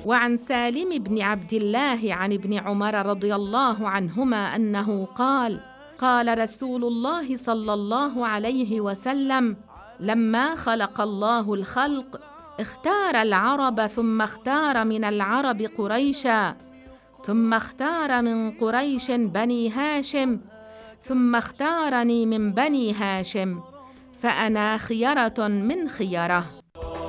وعن سالم بن عبد الله عن ابن عمر رضي الله عنهما أنه قال: قال رسول الله صلى الله عليه وسلم: لما خلق الله الخلق اختار العرب ثم اختار من العرب قريشا ثم اختار من قريش بني هاشم ثم اختارني من بني هاشم، فأنا خيرة من خيره.